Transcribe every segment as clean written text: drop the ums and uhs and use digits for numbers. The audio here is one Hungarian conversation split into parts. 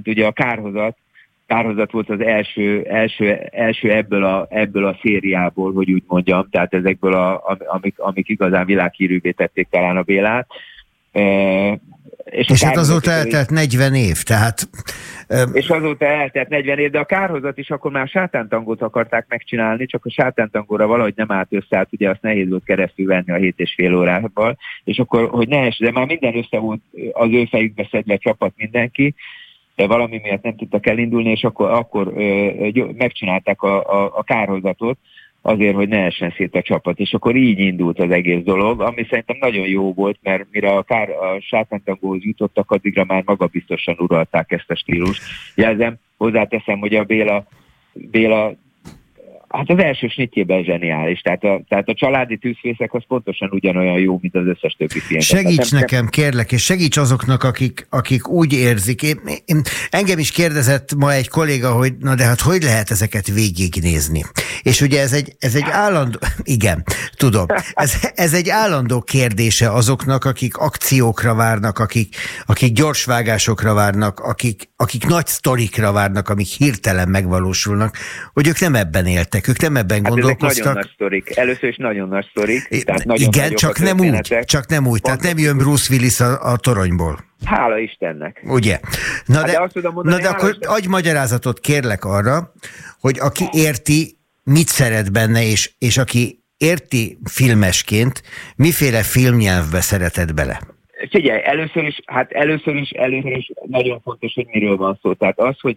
egyébként ugye a Kárhozat volt az első ebből a szériából, hogy úgy mondjam, tehát ezekből, amik igazán világhírűvé tették talán a Bélát. És hát azóta eltelt 40 év, tehát... És azóta eltelt 40 év, de a Kárhozat is akkor már sátántangót akarták megcsinálni, csak a sátántangóra valahogy nem állt össze, hát ugye azt nehéz volt keresztül venni a 7,5 órával, és akkor, hogy ne de már minden össze volt az ő fejükbe szedve csapat mindenki, de valami miatt nem tudtak elindulni, és akkor megcsinálták a Kárhozatot, azért, hogy ne essen szét a csapat. És akkor így indult az egész dolog, ami szerintem nagyon jó volt, mert mire a sátántangóhoz jutottak, addigra már magabiztosan uralták ezt a stílust. Jelzem, hozzáteszem, hogy a Béla hát az első snitjében zseniális, tehát a családi tűzfészek az pontosan ugyanolyan jó, mint az összes többi film. Segíts nekem, kérlek, és segíts azoknak, akik úgy érzik. Engem is kérdezett ma egy kolléga, hogy na de hát hogy lehet ezeket végignézni? És ugye ez egy állandó, igen, tudom, ez egy állandó kérdése azoknak, akik akciókra várnak, akik gyorsvágásokra várnak, akik nagy sztorikra várnak, amik hirtelen megvalósulnak, hogy ők nem ebben éltek. Ők nem ebben gondolkoztak. Ezek nagyon nagy sztorik. Először is nagyon nagy sztorik. Igen, csak nem úgy. Tehát nem jön Bruce Willis a toronyból. Hála Istennek. Ugye? Na de akkor adj magyarázatot kérlek arra, hogy aki érti, mit szeret benne, és aki érti filmesként, miféle filmnyelvbe szeretett bele? Figyelj, először is nagyon fontos, hogy miről van szó. Tehát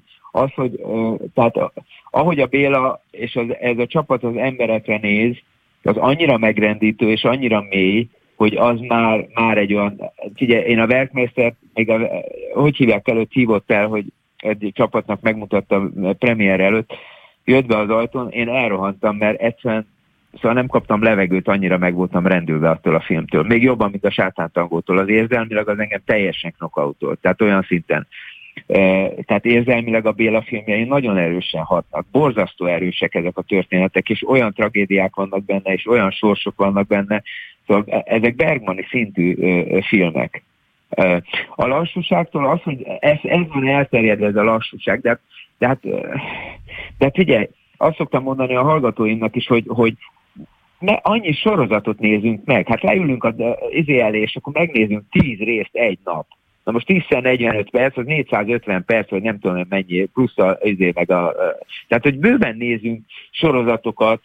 ahogy a Béla és ez a csapat az emberekre néz, az annyira megrendítő és annyira mély, hogy az már egy olyan... Figyelj, én a Werkmeistert még hogy hívják előtt hívott el, hogy egy csapatnak megmutatta premier előtt, jött be az ajtón, én elrohantam, mert egyszerűen szóval nem kaptam levegőt, annyira meg voltam rendülve attól a filmtől. Még jobban, mint a sátántangótól. Az érzelmileg az engem teljesen knockoutolt. Tehát olyan szinten. Tehát érzelmileg a Béla filmjei nagyon erősen hatnak. Borzasztó erősek ezek a történetek, és olyan tragédiák vannak benne, és olyan sorsok vannak benne. Szóval ezek Bergmani szintű filmek. A lassúságtól az, hogy ez van elterjedve, ez a lassúság, de figyelj, azt szoktam mondani a hallgatóimnak is, hogy annyi sorozatot nézünk meg, hát leülünk az elé, és akkor megnézünk 10 részt egy nap. Na most 10x45 perc, az 450 perc, vagy nem tudom mennyi, plusz tehát, hogy bőven nézünk sorozatokat,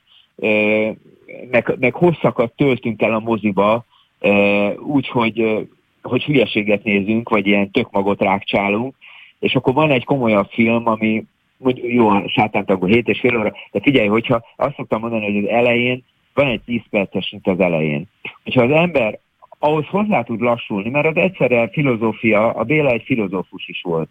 meg hosszakat töltünk el a moziba, úgyhogy hülyeséget nézünk, vagy ilyen tökmagot rákcsálunk, és akkor van egy komolyabb film, ami jó, a sátántangó 7,5 óra, de figyelj, hogyha azt szoktam mondani, hogy az elején van egy 10 perces, mint az elején. Hogyha az ember ahhoz hozzá tud lassulni, mert az egyszerre filozófia, a Béla egy filozófus is volt.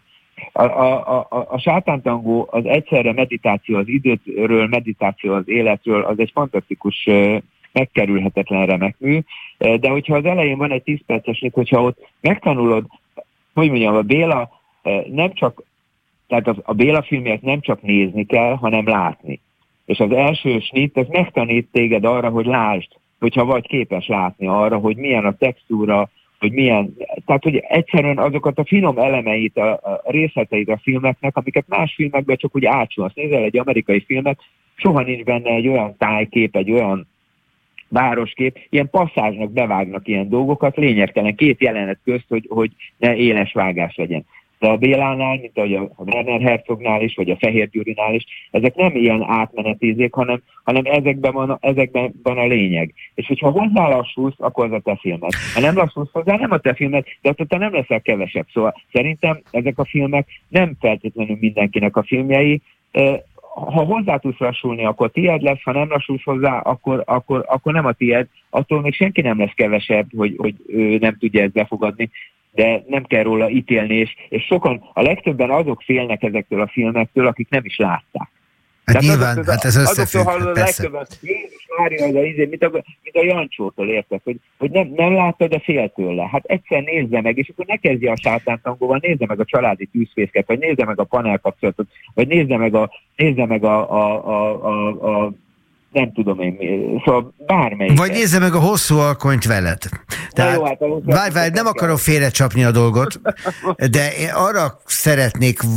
A sátántangó az egyszerre meditáció az időről, meditáció az életről, az egy fantasztikus, megkerülhetetlen remek mű, de hogyha az elején van egy 10 perces, hogyha ott megtanulod, hogy mondjam, a Béla nem csak, tehát a Béla filmjét nem csak nézni kell, hanem látni. És az első snit, ez megtanít téged arra, hogy lásd, hogyha vagy képes látni arra, hogy milyen a textúra, hogy milyen, tehát hogy egyszerűen azokat a finom elemeit, a részleteit a filmeknek, amiket más filmekben csak úgy átsulsz. Nézel egy amerikai filmet, soha nincs benne egy olyan tájkép, egy olyan városkép, ilyen passzázsnak bevágnak ilyen dolgokat, lényegtelen 2 jelenet közt, hogy ne éles vágás legyen. De a Bélánál, mint ahogy a Werner Herzognál is, vagy a Fehér Gyurinál is, ezek nem ilyen átmenetízék, hanem ezekben van a lényeg. És hogyha hozzálassulsz, akkor az a te filmed. Ha nem lassulsz hozzá, nem a te filmed, de ott te nem leszel kevesebb. Szóval szerintem ezek a filmek nem feltétlenül mindenkinek a filmjei. Ha hozzá tudsz lassulni, akkor tiéd lesz, ha nem lassulsz hozzá, akkor nem a tiéd. Attól még senki nem lesz kevesebb, hogy ő nem tudja ezt befogadni, de nem kell róla ítélni, és sokan, a legtöbben azok félnek ezektől a filmektől, akik nem is látták. Hát nyilván, hát ez összefügg, hallod, persze. A legtöbben, Jézus Mária, mint a Jancsótól, érted, hogy nem láttad, de fél tőle. Hát egyszer nézze meg, és akkor ne kezdje a sátántangóval, nézze meg a családi tűzfészket, vagy nézze meg a panelkapcsolatot, vagy nézze meg a nem tudom én, szóval bármelyik. Vagy nézze meg a Hosszú alkonyt veled. Tehát, jó, hát várj, nem akarom félrecsapni a dolgot, de én arra szeretnék